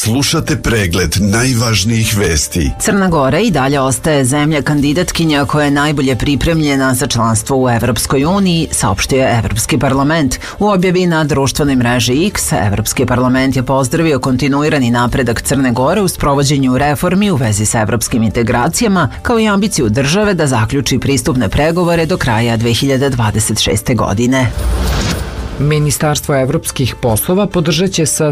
Slušate pregled najvažnijih vesti. Crna Gora i dalje ostaje zemlja kandidatkinja koja je najbolje pripremljena za članstvo u Evropskoj uniji, saopštio je Evropski parlament. U objavi na društvenoj mreži X, Evropski parlament je pozdravio kontinuirani napredak Crne Gore u sprovođenju reformi u vezi sa evropskim integracijama, kao i ambiciju države da zaključi pristupne pregovore do kraja 2026. godine. Ministarstvo evropskih poslova podržat će sa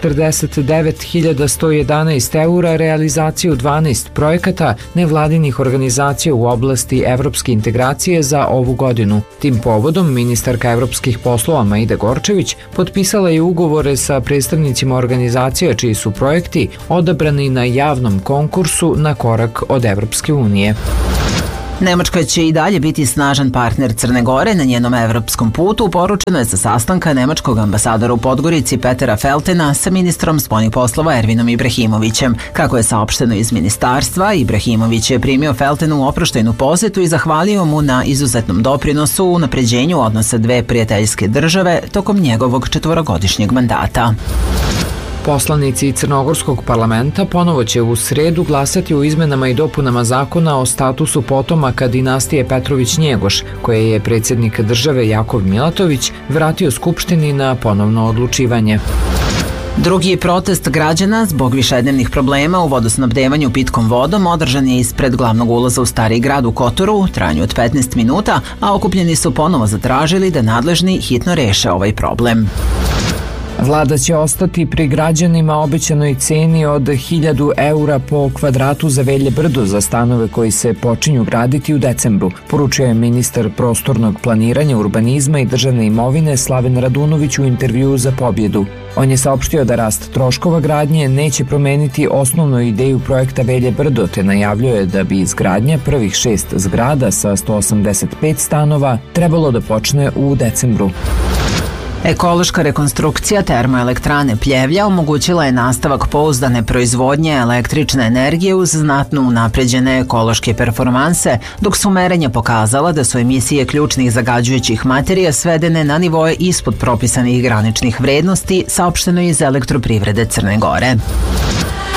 149.111 eura realizaciju 12 projekata nevladinih organizacija u oblasti evropske integracije za ovu godinu. Tim povodom ministarka evropskih poslova Maida Gorčević potpisala je ugovore sa predstavnicima organizacija čiji su projekti odabrani na javnom konkursu na korak od Evropske unije. Nemačka će i dalje biti snažan partner Crne Gore na njenom evropskom putu, poručeno je sa sastanka nemačkog ambasadora u Podgorici Petera Feltena sa ministrom spoljnih poslova Ervinom Ibrahimovićem. Kako je saopšteno iz ministarstva, Ibrahimović je primio Feltenu u oproštajnu posetu i zahvalio mu na izuzetnom doprinosu u unapređenju odnosa dve prijateljske države tokom njegovog 4-godišnjeg mandata. Poslanici Crnogorskog parlamenta ponovo će u sredu glasati o izmenama i dopunama zakona o statusu potomaka dinastije Petrović-Njegoš, koje je predsjednik države Jakov Milatović vratio Skupštini na ponovno odlučivanje. Drugi protest građana zbog višednevnih problema u vodosnabdevanju pitkom vodom održan je ispred glavnog ulaza u Stari grad u Kotoru u trajanju od 15 minuta, a okupljeni su ponovo zatražili da nadležni hitno reše ovaj problem. Vlada će ostati pri građanima obećanoj ceni od 1.000 eura po kvadratu za Velje Brdo za stanove koji se počinju graditi u decembru, poručio je ministar prostornog planiranja, urbanizma i državne imovine Slaven Radunović u intervjuu za Pobjedu. On je saopštio da rast troškova gradnje neće promeniti osnovnu ideju projekta Velje Brdo, te najavljuje da bi izgradnja prvih 6 zgrada sa 185 stanova trebalo da počne u decembru. Ekološka rekonstrukcija termoelektrane Pljevlja omogućila je nastavak pouzdane proizvodnje električne energije uz znatno unapređene ekološke performanse, dok su merenja pokazala da su emisije ključnih zagađujućih materija svedene na nivoe ispod propisanih graničnih vrednosti, saopšteno iz Elektroprivrede Crne Gore.